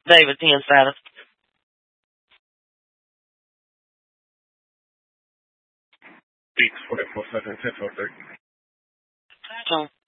David, 10 status. Beats 44 seconds, 10 for 30. So,